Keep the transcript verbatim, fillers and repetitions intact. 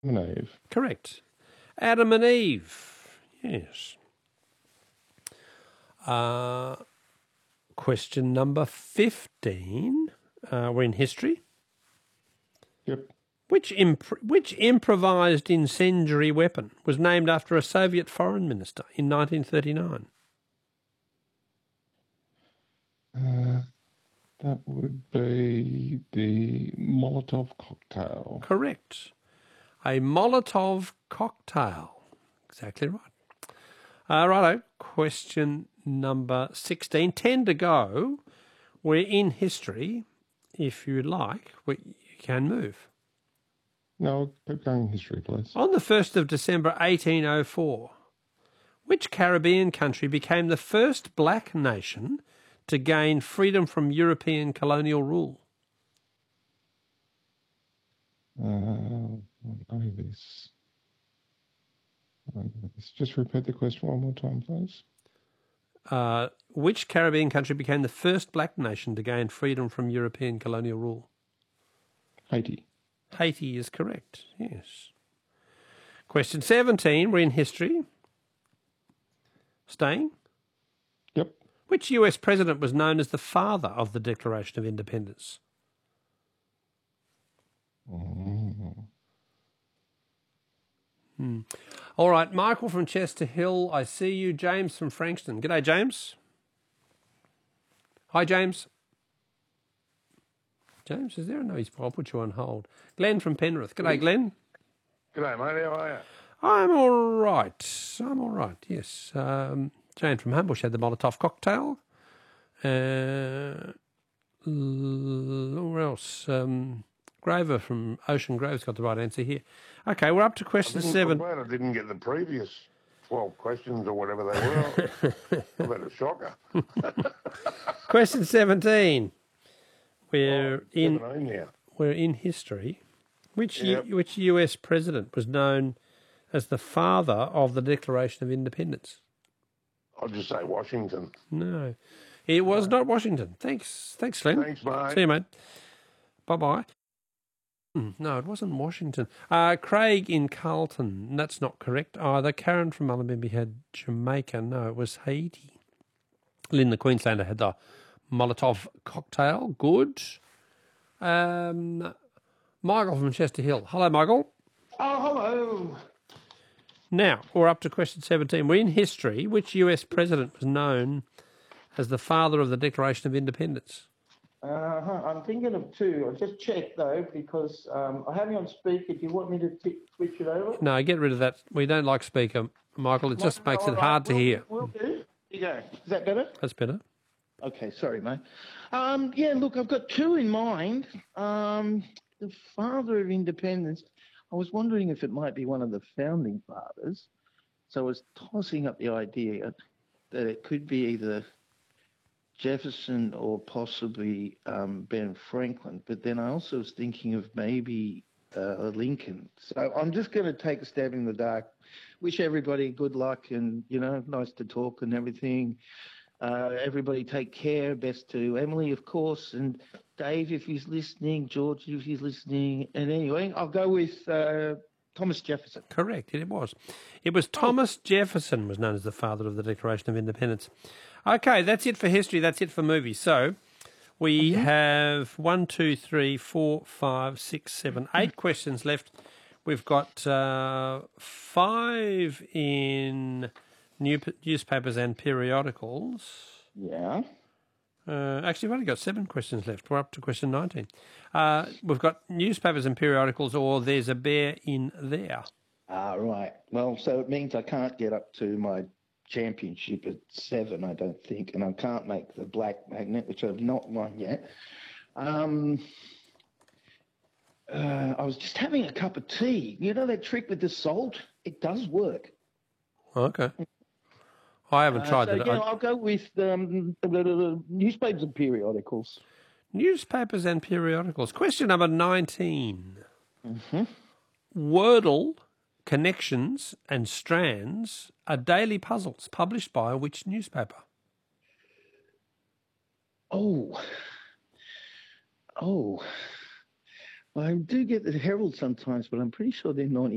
and Eve. Correct. Adam and Eve. Yes. Uh, question number fifteen. Uh, we're in history. Yep. Which imp- which improvised incendiary weapon was named after a Soviet foreign minister in nineteen thirty-nine? Uh, that would be the Molotov cocktail. Correct. A Molotov cocktail. Exactly right. Uh, righto. Question number sixteen. Ten to go. We're in history. If you like, we, you can move. No, keep going in history, please. On the first of December eighteen oh four, which Caribbean country became the first black nation to gain freedom from European colonial rule? Uh, I know this. I know this. Just repeat the question one more time, please. Uh, which Caribbean country became the first black nation to gain freedom from European colonial rule? Haiti. Haiti is correct, yes. Question seventeen, we're in history. Staying? Yep. Which U S president was known as the father of the Declaration of Independence? Mm. Hmm. All right, Michael from Chester Hill, I see you. James from Frankston. G'day, James. Hi, James. James, is there? No, he's, I'll put you on hold. Glenn from Penrith. G'day, Glenn. G'day, mate. How are you? I'm all right. I'm all right, yes. Um, Jane from Humbush had the Molotov cocktail. Uh, where else? Um, Grover from Ocean Grove's got the right answer here. Okay, we're up to question I seven. I'm glad I didn't get the previous twelve questions or whatever they were. I've had a shocker. Question seventeen. We're Oh, in now. we're in history. Which Yep. U, which U S president was known as the father of the Declaration of Independence? I'll just say Washington. No, it was not Washington. Thanks, thanks, Glenn. Thanks, mate. See you, mate. Bye bye. No, it wasn't Washington. Uh, Craig in Carlton. That's not correct either. Karen from Mullumbimby had Jamaica. No, it was Haiti. Lynn the Queenslander had the Molotov cocktail. Good. Um, Michael from Chester Hill. Hello, Michael. Oh, hello. Now, we're up to question seventeen. We're in history. Which U S president was known as the father of the Declaration of Independence? Uh-huh. I'm thinking of two. I'll just check, though, because um, I have you on speaker. Do you want me to t- switch it over? No, get rid of that. We don't like speaker, Michael. It just No, makes all it right, hard to will hear. do, Will do. Here you go. Is that better? That's better. Okay, sorry, mate. Um, yeah, look, I've got two in mind. Um, the father of independence, I was wondering if it might be one of the founding fathers. So I was tossing up the idea that it could be either Jefferson or possibly um, Ben Franklin. But then I also was thinking of maybe uh, Lincoln. So I'm just going to take a stab in the dark. Wish everybody good luck and, you know, nice to talk and everything. Uh, everybody take care. Best to Emily, of course, and Dave if he's listening, George if he's listening. And anyway, I'll go with uh, Thomas Jefferson. Correct, it was. It was Thomas oh. Jefferson was known as the father of the Declaration of Independence. Okay, that's it for history. That's it for movies. So we mm-hmm. have one, two, three, four, five, six, seven, eight questions left. We've got uh, five in new newspapers and periodicals. Yeah. Uh, actually, we've only got seven questions left. We're up to question nineteen. Uh, we've got newspapers and periodicals, or there's a bear in there. Ah, right. Well, so it means I can't get up to my championship at seven, I don't think, and I can't make the black magnet, which I've not won yet. Um, uh, I was just having a cup of tea. You know that trick with the salt? It does work. Okay. I haven't tried uh, so, that. You know, I'll go with um, newspapers and periodicals. Newspapers and periodicals. Question number nineteen. Mm-hmm. Wordle, Connections and Strands are daily puzzles published by which newspaper? Oh. Oh. I do get the Herald sometimes, but I'm pretty sure they're not